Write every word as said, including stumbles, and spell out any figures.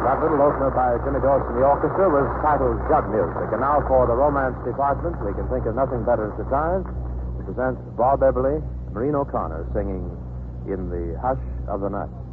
That little opener by Jimmy Dawson and the orchestra was titled Jug Music. And now for the romance department, we can think of nothing better at the time to present Bob Eberly, Maureen O'Connor singing In the Hush of the Night.